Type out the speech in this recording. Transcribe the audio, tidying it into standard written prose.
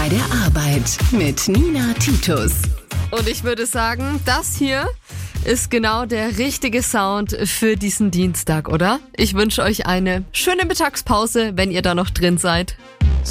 bei der Arbeit mit Nina Titus. Und ich würde sagen, das hier ist genau der richtige Sound für diesen Dienstag, oder? Ich wünsche euch eine schöne Mittagspause, wenn ihr da noch drin seid.